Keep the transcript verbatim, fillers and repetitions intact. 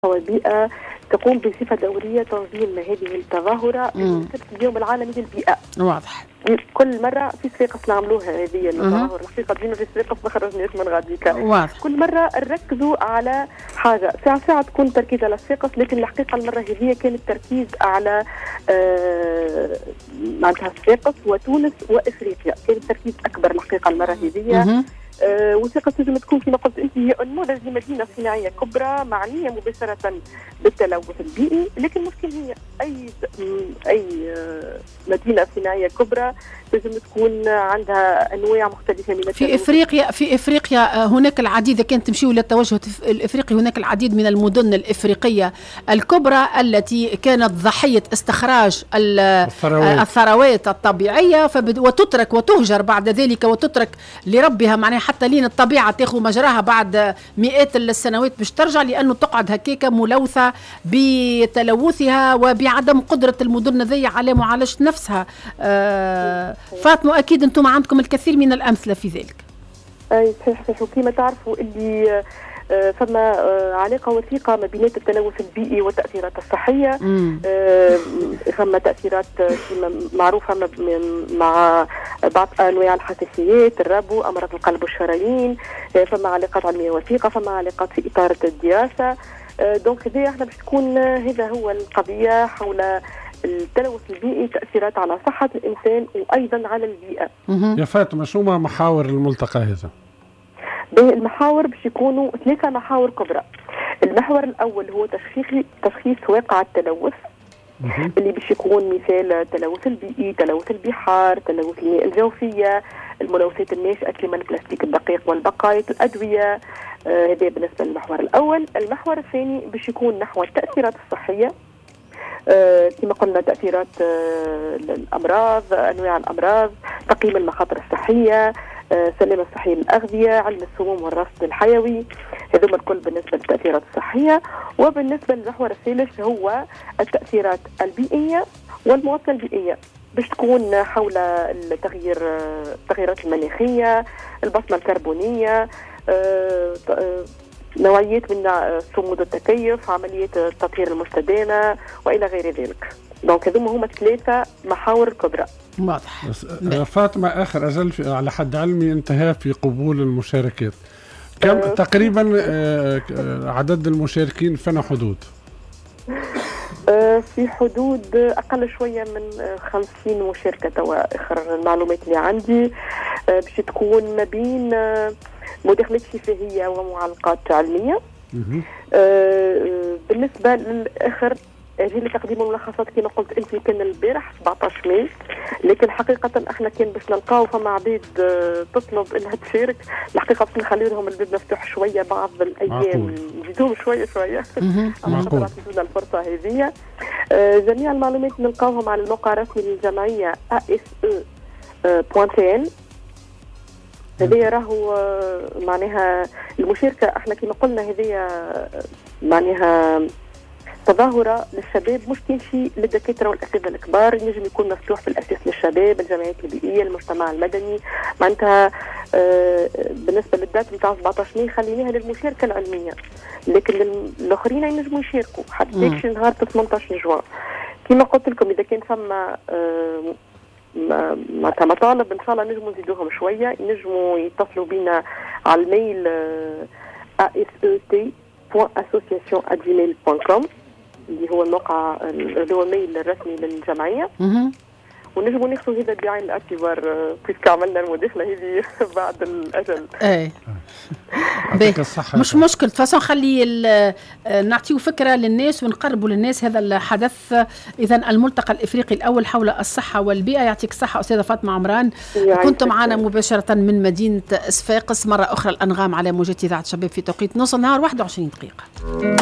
والبيئة تقوم بصفة دورية تنظيم هذه التظاهرة بمناسبة اليوم العالمي للبيئة. واضح. كل مرة في صفاقس نعملوها هذه التظاهر، الحقيقة جينا في صفاقس ما خرجناش من غاديكا. واضح. كل مرة نركزوا على حاجة، ساعة ساعة تكون تركيز على صفاقس، لكن الحقيقة المرة هذه كان التركيز على آه معناتها صفاقس وتونس وإفريقيا، كان التركيز أكبر الحقيقة المرة هذه. أه وثقة تنجم تكون كما قلت انت هي انموذج لمدينه صناعيه كبرى معنيه مباشره بالتلوث البيئي، لكن ممكن هي اي اي مدينه صناعيه كبرى لازم تكون عندها انواع مختلفه من التلوث. في افريقيا في افريقيا هناك العديد، اذا كان تمشيوا للتوجه الافريقي هناك العديد من المدن الافريقيه الكبرى التي كانت ضحيه استخراج الثروات, الثروات الطبيعيه فبد... وتترك وتهجر بعد ذلك وتترك لربها، معناها حتى لين الطبيعه تاخذ مجراها بعد مئات السنوات باش ترجع، لانه تقعد هكاك ملوثه بتلوثها وبعدم قدره المدن ذي على معالجه نفسها. آه فاطمه اكيد انتم عندكم الكثير من الامثله في ذلك. اي صحيح صحيح. وكما تعرفوا اللي آه فما آه علاقه وثيقه ما بين التلوث البيئي والتاثيرات الصحيه. آه فما تاثيرات معروفه مع بعض انواع الحساسيات، الربو، امراض القلب والشرايين. آه فما علاقات علميه وثيقه، فما علاقات في اطار الدراسه. آه دونك هذه احنا باش تكون هذا هو القضيه حول التلوث البيئي، تأثيرات على صحة الإنسان وأيضا على البيئة. يا فاطمة شو ما محاور الملتقى هذا؟ المحاور باش يكونوا ثلاثة محاور كبرى. المحور الأول هو تشخيص تشخيص واقع التلوث اللي باش يكون مثال التلوث البيئي، تلوث البحار، تلوث المياه الجوفية، الملوثات الناشئة كما البلاستيك الدقيق والبقايا الأدوية. آه هذا بالنسبة للمحور الأول. المحور الثاني باش يكون نحو التأثيرات الصحية، آه كما قلنا تأثيرات آه الأمراض، أنواع الأمراض، تقييم المخاطر الصحية، آه سلامة الصحية للأغذية، علم السموم والرصد الحيوي. هذوما الكل بالنسبة للتأثيرات الصحية. وبالنسبة للمحور الثالث هو التأثيرات البيئية والمواصلة البيئية باش تكون حول التغيير التغييرات المناخية، البصمة الكربونية، آه آه نوعيات من صمود التكيف، عمليات التطهير المستدامة وإلى غير ذلك. دونك هذوما هما ثلاثة محاور كبرى. واضح. فاطمة آخر أجل على حد علمي انتهى في قبول المشاركات، كم أه تقريبا آه عدد المشاركين فين حدود؟ أه في حدود أقل شوية من خمسين مشاركة توا آخر المعلومات اللي عندي. أه باش تكون ما بين أه مداخلات شفهية ومعلقات علمية. آه بالنسبة للآخر أجل تقديم الملخصات كما قلت أنت كان البارح سبعة عشر ماي، لكن حقيقة احنا كان باش نلقاو فما عبيد آه تطلب انها تشارك، الحقيقة باش نخلي لهم الباب مفتوح شوية بعض الأيام، نزيدوهم شوية شوية على خاطر عطيتونا الفرصة هذه. آه جميع المعلومات نلقاوهم على الموقع الرسمي للجمعية إيه إس إيه دوت تي إن. هذه راهو معناها المشاركة احنا كما قلنا هذه معناها تظاهرة للشباب، مش تمشي للدكاترة والأساتذة الكبار، ينجم يكون مفتوح في الأساس للشباب، الجمعيات البيئية، المجتمع المدني. معناتها اه بالنسبة للدات نتاع سبعة عشر ماي خليناها للمشاركة العلمية، لكن الآخرين ينجموا يشاركوا حتى يكفي نهار ثمانية عشر جوان. كما قلت لكم إذا كان فما اه معناتها مطالب ان شاء الله نجموا نزيدوهم شويه، ينجموا يتصلوا بنا على الميل إيه إس إيه تي دوت أسوسياسيون آت جيميل دوت كوم اللي هو الموقع اللي هو الميل الرسمي للجمعيه، ونجموا ناخذوا هذا بعين الاعتبار كيف عملنا المداخله هذه بعد الاجل. اي مش مشكل فاصون خلي نعطيو فكره للناس ونقربوا للناس هذا الحدث. اذا الملتقى الافريقي الاول حول الصحه والبيئه. يعطيك الصحه استاذه فاطمه عمران، كنت معنا مباشره من مدينه صفاقس. مره اخرى الانغام على موجات اذاعه شباب في توقيت نص النهار واحد وعشرين دقيقه.